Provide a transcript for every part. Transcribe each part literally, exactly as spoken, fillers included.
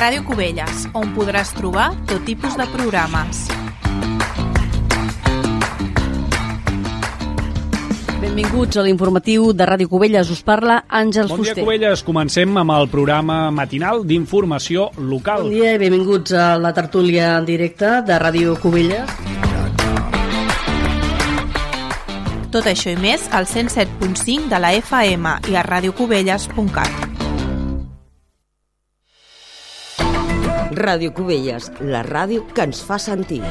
Ràdio Cubelles, on podràs trobar tot tipus de programes. Benvinguts a l'informatiu de Ràdio Cubelles. Us parla Àngels Bon Fuster. dia, Cubelles. Comencem amb el programa matinal d'informació local. Bon dia i benvinguts a la tertúlia en directe de Ràdio Cubelles. Tot això i més al cent set punt cinc de la F M i a radiocubelles punt cat. Ràdio Cubelles, la ràdio que ens fa sentir.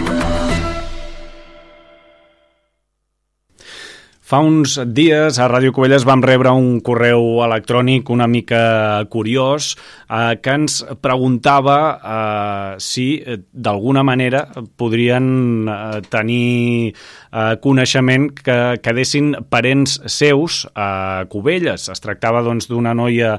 Fa uns dies a Ràdio Cubelles vam rebre un correu electrònic una mica curiós eh, que ens preguntava eh, si eh, d'alguna manera podrien eh, tenir eh, coneixement que quedessin parents seus a Cubelles. Es tractava doncs d'una noia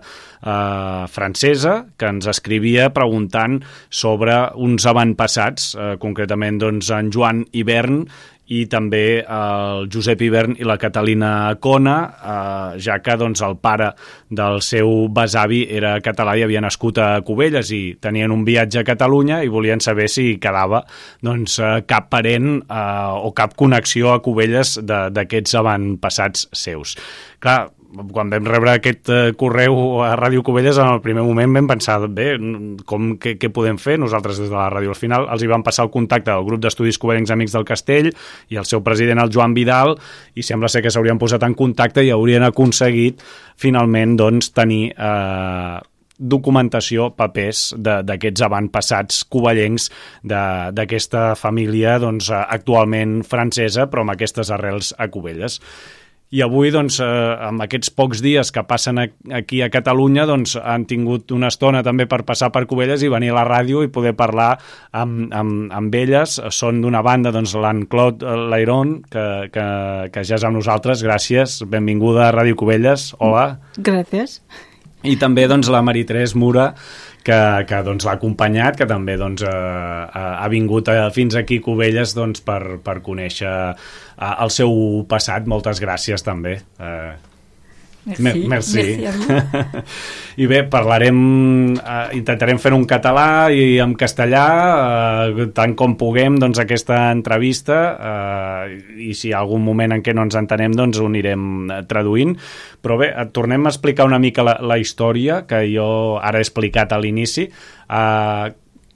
eh, francesa que ens escrivia preguntant sobre uns avantpassats, eh, concretament doncs en Joan Hivern i també el Josep Hivern i la Catalina Cona, eh, ja que doncs, el pare del seu besavi era català i havia nascut a Cubelles i tenien un viatge a Catalunya i volien saber si quedava doncs, cap parent eh, o cap connexió a Cubelles d'aquests avantpassats seus. Clar, quan vam rebre aquest uh, correu a Ràdio Cubelles, en el primer moment vam pensar, bé, com, què, què podem fer nosaltres des de la ràdio? Al final els hi vam passar el contacte del grup d'estudis cubelencs Amics del Castell i el seu president, el Joan Vidal, i sembla ser que s'haurien posat en contacte i haurien aconseguit finalment doncs, tenir eh, documentació, papers d'aquests avantpassats cubellencs d'aquesta família doncs, actualment francesa, però amb aquestes arrels a Cubelles. I avui, doncs, eh, amb aquests pocs dies que passen aquí a Catalunya, doncs, han tingut una estona també per passar per Cubelles i venir a la ràdio i poder parlar amb, amb, amb elles. Són d'una banda doncs, l'Anne-Claude Lairon, que, que, que ja és amb nosaltres. Gràcies, benvinguda a Ràdio Cubelles. Hola. Gràcies. I també doncs, la Marie-Thérèse Mura, que, que doncs, l'ha acompanyat, que també doncs, eh, ha vingut a, fins aquí a Cubelles doncs, per, per conèixer eh, el seu passat. Moltes gràcies també. Eh, merci. Merci. merci I bé, parlarem, eh, intentarem fer un català i en castellà, eh, tant com puguem, doncs, aquesta entrevista, eh, i si hi ha algun moment en què no ens entenem, doncs ho anirem traduint. Però bé, tornem a explicar una mica la, la història, que jo ara he explicat a l'inici. Eh,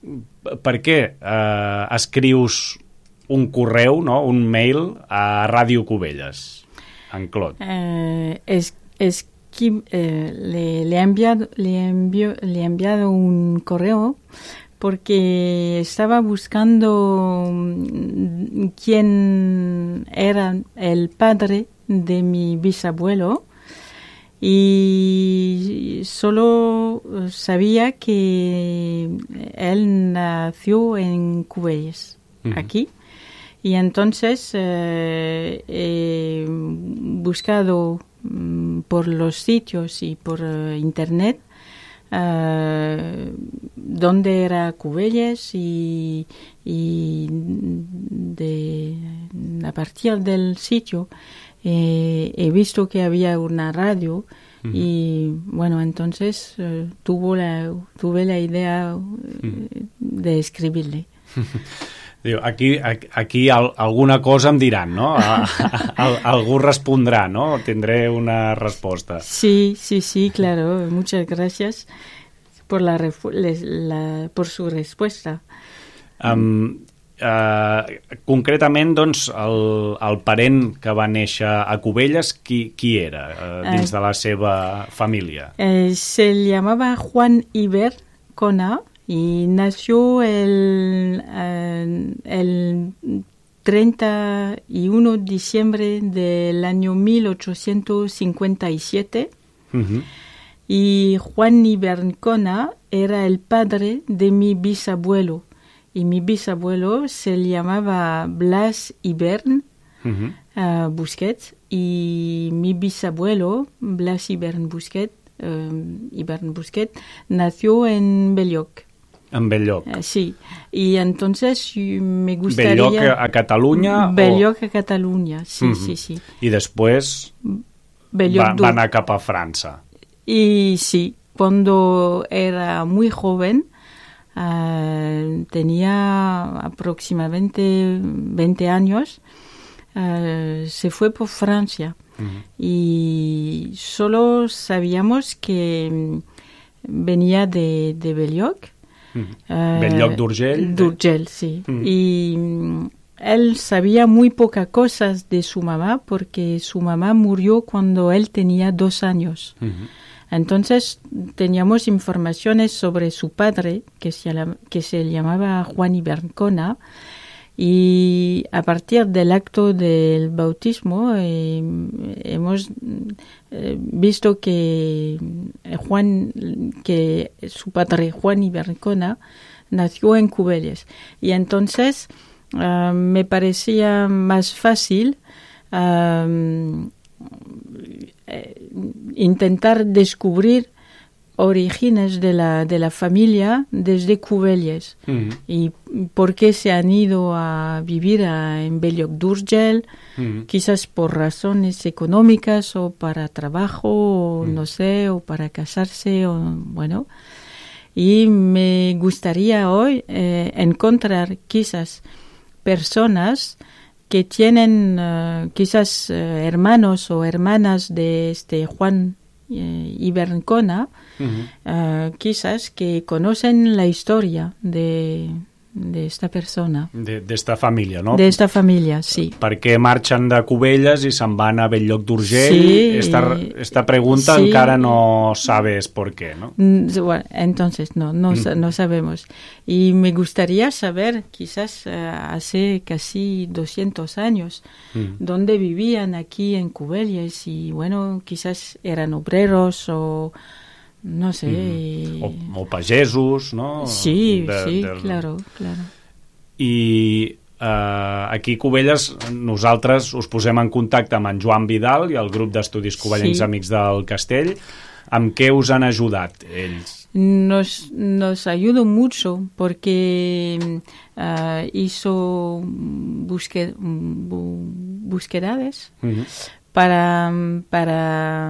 per què eh, escrius un correu, no? Un mail a Ràdio Cubelles, en Claude? Eh, es, es que eh, le, le, he enviado, le, envió, le he enviado un correo porque estaba buscando quién era el padre de mi bisabuelo y solo sabía que él nació en Cubelles, uh-huh. aquí. Y entonces eh, he buscado um, por los sitios y por uh, internet uh, dónde era Cubelles y, y de, a partir del sitio eh, he visto que había una radio. Uh-huh. Y bueno, entonces uh, tuvo la, tuve la idea uh, de escribirle. Diu, aquí, aquí alguna cosa em diran, ¿no? A, a, a, algú respondrà, ¿no? Tendré una resposta. Sí, sí, sí, claro. Muchas gracias por, la, la, por su respuesta. Um, uh, concretament, doncs, el, el parent que va néixer a Cubelles, qui, qui era uh, dins de la seva família? Eh, se llamaba Juan Hivern Cona. Y nació el, eh, el treinta y uno de diciembre del año mil ochocientos cincuenta y siete. Uh-huh. Y Juan Hivern Cona era el padre de mi bisabuelo. Y mi bisabuelo se llamaba Blas Hivern uh-huh. uh, Busquets. Y mi bisabuelo, Blas Hivern Busquets, uh, Hivern Busquets, nació en Belloc. En Belloc. Uh, sí, y entonces me gustaría... Belloc a Catalunya? Belloc o... a Catalunya, sí, uh-huh. sí, sí. I després va, va anar cap a França. I sí, cuando era muy joven, uh, tenía aproximadamente veinte años, uh, se fue por Francia. Uh-huh. Y solo sabíamos que venía de, de Belloc. Uh-huh. Uh, Belloc d'Urgell. D'Urgell, sí. Uh-huh. Y um, él sabía muy pocas cosas de su mamá porque su mamá murió cuando él tenía dos años. Uh-huh. Entonces teníamos informaciones sobre su padre, que se, que se llamaba Juan Iberncona, y a partir del acto del bautismo eh, hemos eh, visto que Juan, que su padre Juan Iberncona nació en Cubelles. Y entonces uh, me parecía más fácil uh, eh, intentar descubrir orígenes de la, de la familia desde Cubelles. Uh-huh. Y por qué se han ido a vivir a, en Belloc d'Urgell, uh-huh. quizás por razones económicas o para trabajo, o uh-huh. no sé, o para casarse, o bueno. Y me gustaría hoy eh, encontrar quizás personas que tienen uh, quizás uh, hermanos o hermanas de este Juan eh, Iberncona, uh-huh. uh, quizás que conocen la historia de, de esta persona. De, d'esta família, no? De esta familia, sí. Perquè marxen de Cubelles i se'n van a Belloc d'Urgell. Sí, esta, esta pregunta sí. encara no sabes por qué, ¿no? Bueno, entonces no, no, mm. no sabemos. Y me gustaría saber, quizás uh, hace casi doscientos años, mm. dónde vivían aquí en Cubelles y, bueno, quizás eran obreros o... no sé. Mm. O, o pagesos, no? Sí, de, sí, del... claro, claro. I uh, aquí a Cubelles nosaltres us posem en contacte amb en Joan Vidal i el grup d'estudis covellencs sí. Amics del Castell. Amb què us han ajudat ells? Nos, nos ayudó mucho porque uh, hizo busque, bu, búsquedas uh-huh. para, para,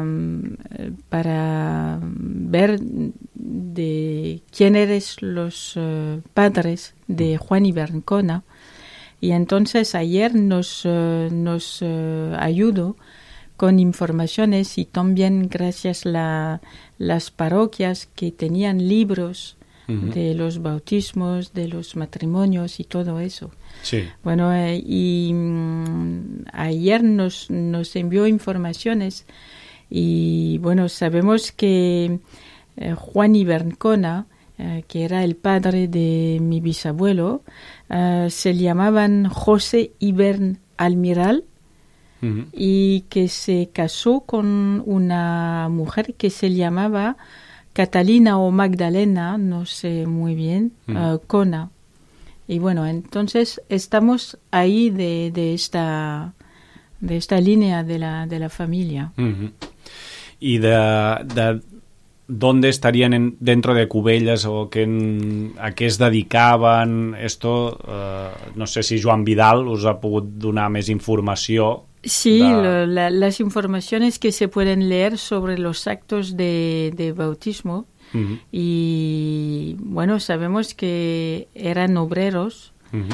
para ver de quién eres los uh, padres de Juan Iberncona. Y entonces ayer nos, uh, nos uh, ayudó con informaciones y también gracias a la, las parroquias que tenían libros uh-huh. de los bautismos, de los matrimonios y todo eso. Sí. Bueno, eh, y mm, ayer nos, nos envió informaciones y bueno, sabemos que eh, Juan Iberncona, eh, que era el padre de mi bisabuelo, eh, se llamaban José Ibern Almiral. Uh-huh. Y que se casó con una mujer que se llamaba Catalina o Magdalena, no sé muy bien, uh-huh. uh, Cona. Y bueno, entonces estamos ahí de, de esta de esta línea de la, de la familia. Uh-huh. Y de, de ¿dónde estarían en, dentro de Cubelles o que en, a què es dedicaven? Esto, uh, no sé si Joan Vidal us ha pogut donar més informació. Sí, de... lo, la, las informaciones que se pueden leer sobre los actos de, de bautismo. Uh-huh. Y bueno, sabemos que eran obreros. Uh-huh.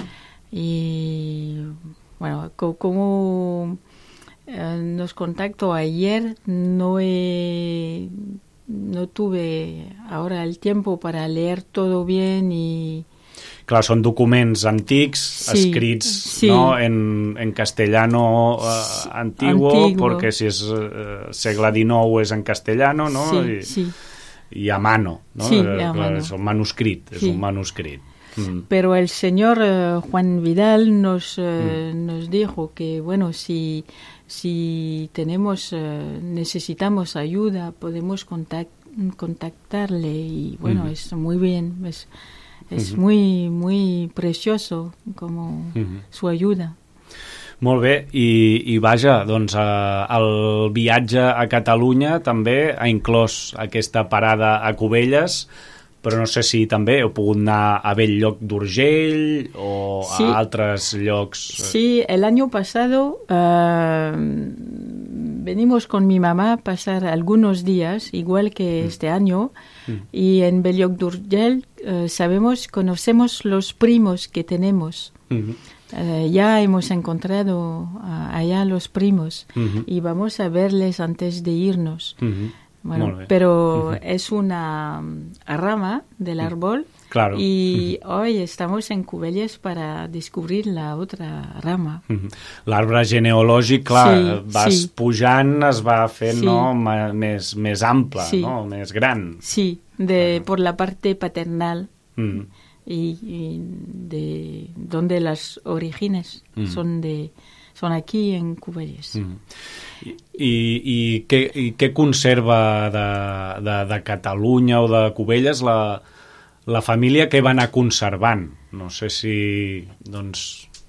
Y bueno, co- como eh, nos contactó ayer, no he... no tuve ahora el tiempo para leer todo bien y... Clar, són documents antics, sí, escrits sí. no? en, en castellano uh, antiguo, antiguo, porque si és uh, segle dinou és en castellano, no? Sí, I, sí. I a mano, no? Sí, eh, a mano. És un manuscrit, sí. és un manuscrit. Mm. Pero el señor uh, Juan Vidal nos, uh, mm. nos dijo que, bueno, si, si tenemos, uh, necesitamos ayuda, podemos contact, contactarle y, bueno, mm. es muy bien, es... És uh-huh. muy, muy precioso como uh-huh. su ayuda. Molt bé, i, i vaja, doncs eh, el viatge a Catalunya també ha inclòs aquesta parada a Cubelles, però no sé si també heu pogut anar a Belloc d'Urgell o sí. a altres llocs. Sí, el año pasado uh, venimos con mi mamá a pasar algunos días, igual que mm. este año, mm. y en Bellioc-d'Urgell uh, sabemos, conocemos los primos que tenemos. Mm-hmm. Uh, ya hemos encontrado uh, allá los primos mm-hmm. y vamos a verles antes de irnos. Mm-hmm. Bueno, pero uh-huh. es una um, rama del árbol claro. y uh-huh. hoy estamos en Cubelles para descobrir la otra rama. Uh-huh. L'arbre genealògic, clar, sí, vas sí. pujant, es va fent sí. no, més, més ample, sí. no? Més gran. Sí, de, uh-huh. por la parte paternal uh-huh. y, y de donde las orígenes uh-huh. son de... Són aquí, en Cubelles. Mm. I, i, i, què, I què conserva de, de, de Catalunya o de Cubelles la, la família que va anar conservant? No sé si, doncs,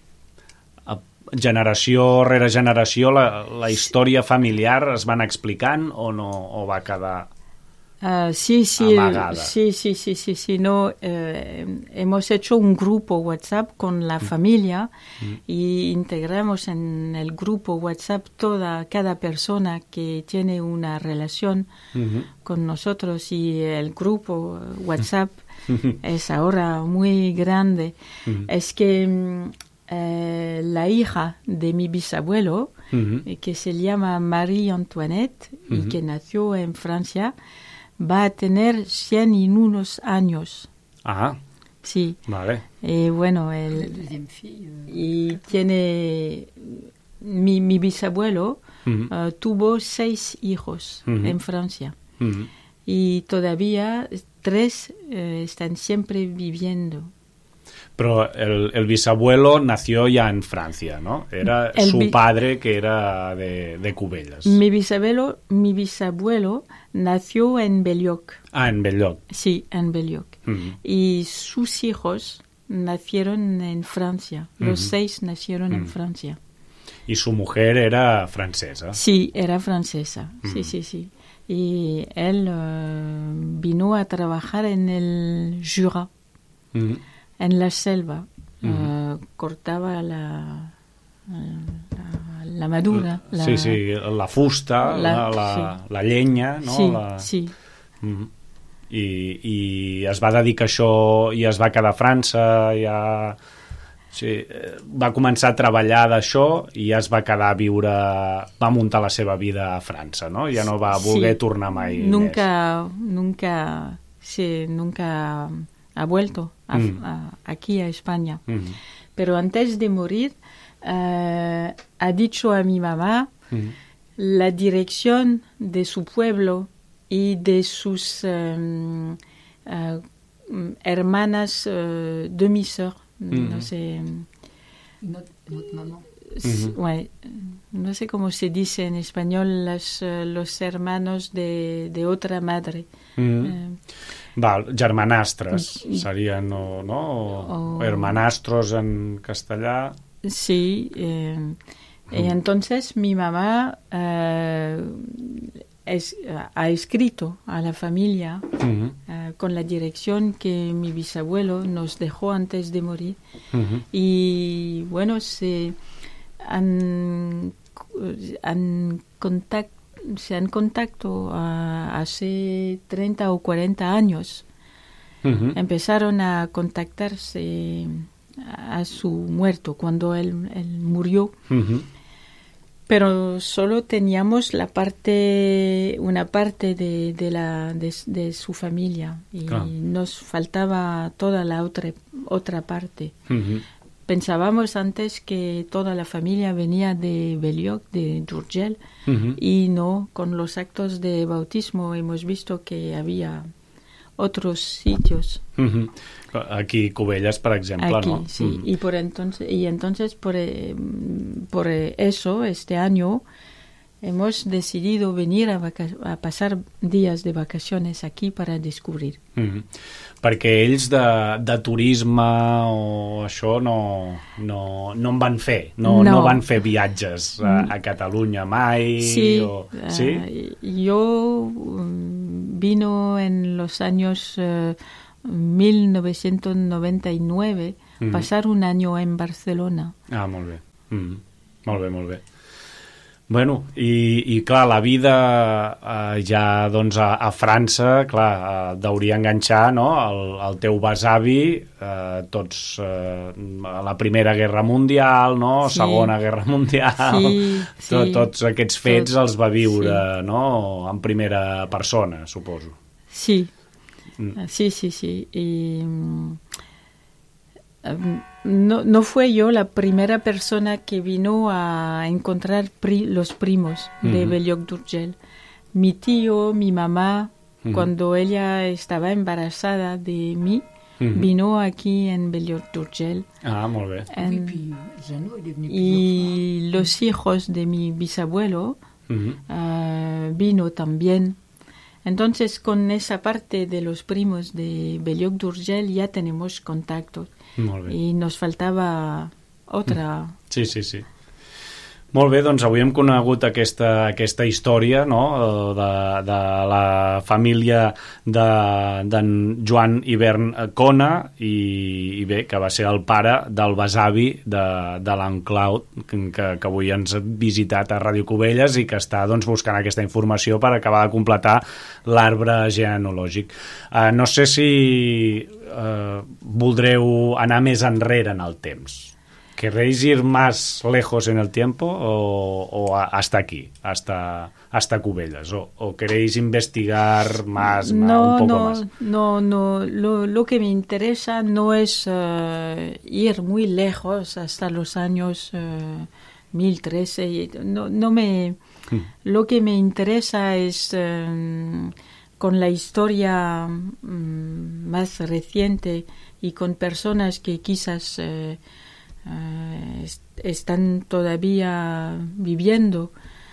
generació rere generació, la, la història familiar es van explicant o no o va quedar uh, sí, sí, amagada? Sí, sí, sí, sí, sí. No, eh, hemos hecho un grupo WhatsApp con la mm. familia mm. y integramos en el grupo WhatsApp toda, cada persona que tiene una relación mm-hmm. con nosotros y el grupo WhatsApp mm-hmm. es ahora muy grande. Mm-hmm. Es que eh, la hija de mi bisabuelo, mm-hmm. que se llama Marie Antoinette mm-hmm. y que nació en Francia, va a tener cien y unos años. Ajá. Sí. Vale. Y bueno, el, y tiene mi, mi bisabuelo uh-huh. uh, tuvo seis hijos uh-huh. en Francia uh-huh. y todavía tres uh, están siempre viviendo. Pero el, el bisabuelo nació ya en Francia, ¿no? Era el su bi- padre que era de, de Cubelles. Mi bisabuelo, mi bisabuelo nació en Bellioc. Ah, en Bellioc. Sí, en Bellioc. Uh-huh. Y sus hijos nacieron en Francia. Los uh-huh. seis nacieron uh-huh. en Francia. Y su mujer era francesa. Sí, era francesa. Uh-huh. Sí, sí, sí. Y él uh, vino a trabajar en el Jura. Uh-huh. En la selva, uh-huh. uh, cortaba la, la, la madura. La, sí, sí, la fusta, la, la, sí. la llenya, no? Sí, la... sí. Uh-huh. I, I es va dedicar a això i es va quedar a França, ja... Sí, va començar a treballar d'això i ja es va quedar a viure, va muntar la seva vida a França, no? Ja no va voler sí. tornar mai nunca, més. Nunca, sí, nunca... ha vuelto a, mm. a, aquí a España. Mm. Pero antes de morir, uh, ha dicho a mi mamá mm. la dirección de su pueblo y de sus um, uh, hermanas uh, demi-sœurs. Mm. No sé... Notre, notre maman. Mm-hmm. Ouais, no sé cómo se dice en español las, uh, los hermanos de, de otra madre. Mm. Uh, Val, germanastres serien, no? no? O, o hermanastros en castellà. Sí, eh, mm. y entonces mi mamá eh, es, ha escrito a la familia mm-hmm. eh, con la dirección que mi bisabuelo nos dejó antes de morir. Mm-hmm. Y bueno, se han, han contactado se han contacto uh, hace treinta o cuarenta años. Uh-huh. Empezaron a contactarse a su muerto cuando él, él murió. Uh-huh. Pero solo teníamos la parte, una parte de, de, la, de, de su familia y claro. nos faltaba toda la otra, otra parte. Uh-huh. Pensábamos antes que toda la familia venía de Bellioc, de d'Urgell, uh-huh. y no, con los actos de bautismo hemos visto que había otros sitios. Uh-huh. Aquí Cubelles, por ejemplo, Aquí, ¿no? sí, uh-huh. y por entonces, y entonces por, por eso, este año, hemos decidido venir a, vaca- a pasar días de vacaciones aquí para descubrir. Uh-huh. Perquè ells de, de turisme o això no, no, no en van fer, no, no. no van fer viatges a, a Catalunya mai. Sí, o, ¿sí? Uh, yo um, vino en los años uh, mil novecientos noventa y nueve mm. pasar un año en Barcelona. Ah, molt bé. Mm. Molt bé, molt bé. Bueno, i, i clar, la vida eh, ja doncs a, a França, clar, eh, deuria enganxar, no?, el, el teu besavi, eh, tots eh, a la Primera Guerra Mundial, no?, Sí. Segona Guerra Mundial, Sí, sí. tot, tots aquests fets Tot, els va viure, sí. no?, en primera persona, suposo. Sí, Mm. sí, sí, sí. Y, mm, um, no, no fue yo la primera persona que vino a encontrar pri- los primos de Ujú. Bell-lloc-d'Urgell. Mi tío, mi mamá, Ujú. cuando ella estaba embarazada de mí, Ujú. vino aquí en Bell-lloc-d'Urgell. Ah, molt bé. Oui, En- puis Jeannot, il est venu plusieurs y los hijos de mi bisabuelo Mhm. ah, vino también. Entonces, con esa parte de los primos de Bell-lloc-d'Urgell ya tenemos contactos. Molt bé. Y nos faltaba otra. Sí, sí, sí. Molt bé, doncs avui hem conegut aquesta, aquesta història, no?, de, de la família de- d'en Joan Hivern Cona i, i bé, que va ser el pare del besavi de, de l'en Claude, que, que avui ens ha visitat a Ràdio Cubelles i que està doncs, buscant aquesta informació per acabar de completar l'arbre genealògic. Uh, no sé si uh, voldreu anar més enrere en el temps. ¿Queréis ir más lejos en el tiempo o, o a- hasta aquí, hasta, hasta Cubelles? O, ¿O queréis investigar más, más, No, un poco no, más? no, no. Lo, lo que me interesa no es eh, ir muy lejos hasta los años eh, mil trece. No, no me. Lo que me interesa es eh, con la historia mm, más reciente y con personas que quizás eh, eh, est- están todavía viviendo,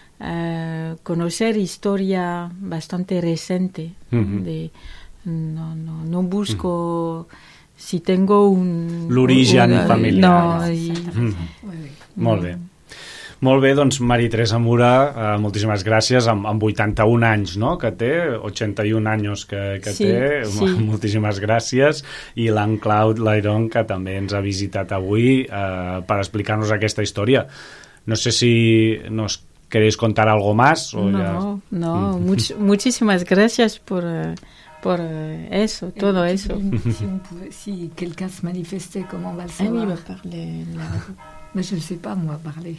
eh, conocer historia bastante reciente. Ujú. de, no, no, no busco si tengo un... L'origen una- familiar. No, y- Mm. Oui, oui. Molt bé. Molt bé, doncs Maria Teresa Mura, eh, moltíssimes gràcies, amb, amb vuitanta-un anys, no?, que té, ochenta-un anys que, que Sí, té, sí. moltíssimes gràcies, i l'en Claude Layron, que també ens ha visitat avui eh, per explicar-nos aquesta història. No sé si nos queréis contar algo más o ya... No, no, much- muchísimas gracias por, eh, por eh, eso, Et todo tu eso. dis, Si, on pouvait- si quelqu'un se manifestait, comment on va le Ah oui, savoir? va parler là. Mais je ne sais pas, moi, parler.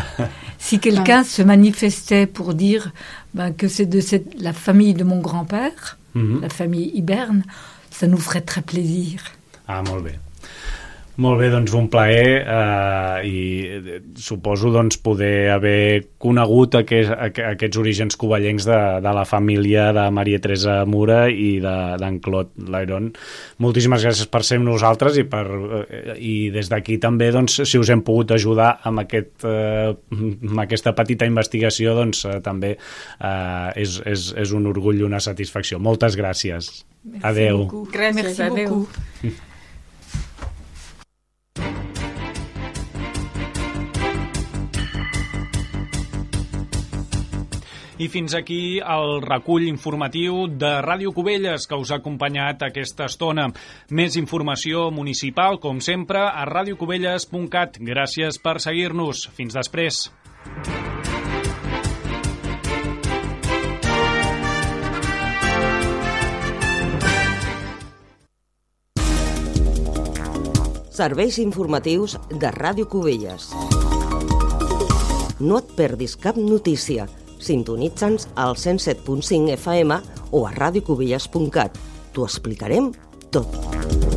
Si quelqu'un se manifestait pour dire ben, que c'est de cette, la famille de mon grand-père, Mhm. la famille Hiberne, ça nous ferait très plaisir. Ah, molt bé. Molt bé, doncs un plaer eh, i eh, suposo doncs poder haver conegut aquest, aquests orígens covellencs de, de la família de Maria Teresa Mura i d'en Claude Layron. Moltíssimes gràcies per ser amb nosaltres i, per, eh, i des d'aquí també doncs, si us hem pogut ajudar amb, aquest, eh, amb aquesta petita investigació doncs eh, també eh, és, és, és un orgull i una satisfacció. Moltes gràcies. Merci Adeu. beaucoup. Gràcies, Merci adeu. beaucoup. I fins aquí el recull informatiu de Ràdio Cubelles que us ha acompanyat aquesta estona. Més informació municipal, com sempre, a radiocubelles punt cat. Gràcies per seguir-nos. Fins després. Serveis informatius de Ràdio Cubelles. No et perdis cap notícia. Sintonitza'ns al cent set punt cinc F M o a radiocubelles punt cat. T'ho explicarem tot.